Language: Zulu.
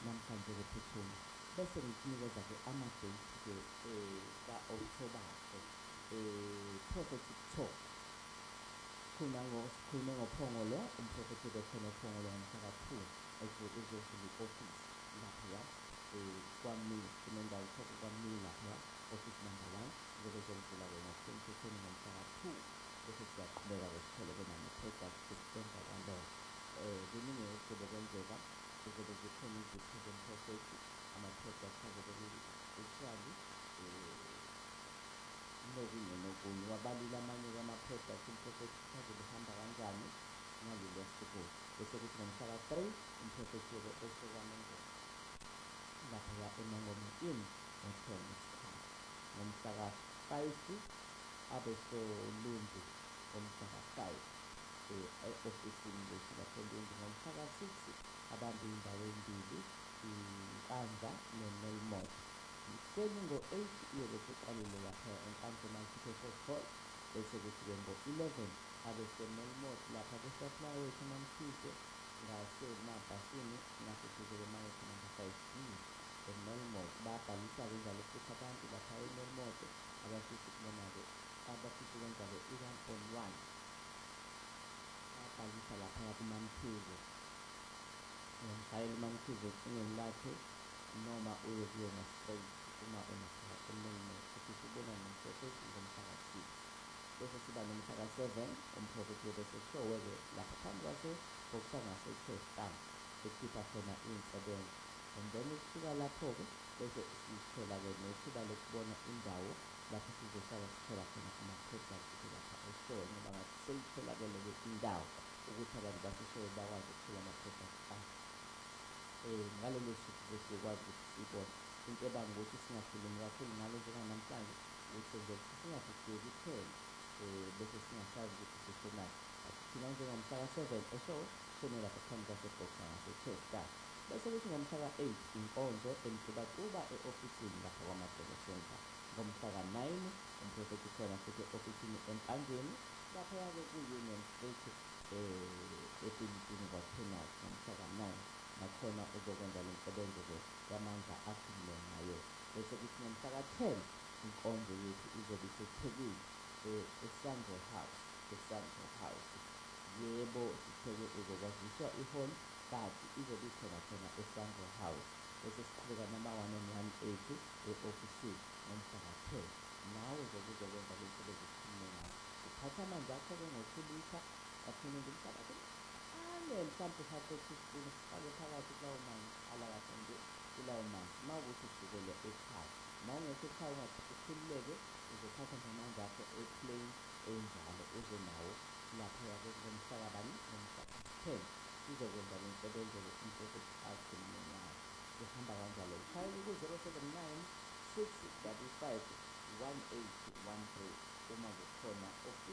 namhlanje kuphuthuma bese ngikunikeza-ke ama-date-ke ka-October-ke prophetic talk. Sikhulume ngophongolo, umprofethi ubekhona uphongolo ngomhlaka 2 ezovula i-office lapha kwaMila, kunendawo kuthiwa kwaMila lapha, office number 1 zobe zovula-ke ngokusemthethweni ngomhlaka 2 bese siyaqhubeka-ke sithole-ke nama-products emva kwalokho. Kuningi okuzobe kwenzeka, kuzobe zikhona izipho zomprofethi, ama-products azobe especially nokunye nokunye. Wabalile amanye-ke ama-products umprofethi azobe ehamba kanjani ngalelo suku. Bese kuthi ngomhlaka 3 umprofethi yobe esekwamengoma laphaya eMangoma Inn ngethona isikhathi. Ngomhlaka 5 abesolundu ngomhlaka 5 e-ofisini lethu lapho eLundu. Ngomhlaka 6 abambe iy'ndawo ey'mbili, iNkandla ne-Melmoth. Ekuseni ngo-8 iyobe seqalile lapha eNkandla eMultipurpose Hall, bese kuthi-ke ngo-11 abese-Melmoth lapha kwi-supplier wethu uMamkhize ngasemabhasini ngaseduze-ke mayethu number 5B eMelmoth. Bayabhalisa-ke njalo futhi abantu lapha eMelmoth abafisa ukubona-ke, abafisa ukwenza-ke i-1-on-1 bayabhalisa laphaya kuMamkhize. Uyamshayela uMamkhize ecingweni lakhe noma uye kuyena straight uma unaphaya eMelmoth. Ufisa ukubona nomprofethi ngomhlaka 6. Bese siba nomhlaka 7 umprofethi yobe seshowe-ke lapha phambi kwase ngase-church camp ekhipha khona iy'nsebenzo. And then ukufika lapho-ke bese sithola-ke nethuba lokubona indawo lapho sizohlala sithola khona ama-products lapha eshowe, ngoba ngathi seyitholakele-ke indawo ukuthi abantu baseshowe bakwazi ukuthola ama-products abo. Ngalolo suku siyokwazi ukuthi sibone into ebanga ukuthi singakhulumi kakhulu ngalo njenganamhlanje ukuthi ukuthi singadideki kuphela bese singasazi ukuthi sishonaphi. Thina njengomhlaka 7 eshowe shone lapha phambi kwase-Boxer ngase-church camp. Bese kuthi ngomhlaka 8 inkonzo emtubatuba e-ofisini lapha kwaMadolo Center. Ngomhlaka 9 umprofethi khona futhi e-ofisini eMpangeni laphaya-ke ku-Union Street ebhilidini kwaPenal ngomhlaka 9. Nakhona uzokwenza le nsebenzo-ke yamandla akhulume ngayo. Bese kuthi ngomhlaka 10 inkonzo yethu izobe iseThekwini eSandro House, Yebo, sitheke uzokwaziswa ihall but izobe ikhona khona eSandro House. Bese siqhubeka nama-1-on-1 ethu e-ofisini ngomhlaka 10. Nawe uzobe uzokwenza le nsebenzo esikhulume ngayo. Uphatha amanzi akho-ke ngo-2 litha, kaphinde umhlabathi mhlawumbe uthathe teaspoon ufake phakathi kulawo manzi, ala kahle nje kulawo manzi. Uma ukuthi usukele ekhaya, ma ungekho ekhaya ukhululeke, uzothatha nje amanzi akho e-plain enjalo uze nawo laphaya-ke ngomhlaka bani, ngomhlaka 10 sizokwenza le nsebenzo-ke umprofethi akhulume ngayo. Kuhamba kanjalo, ushayele ku-079 655 1813 uma kukhona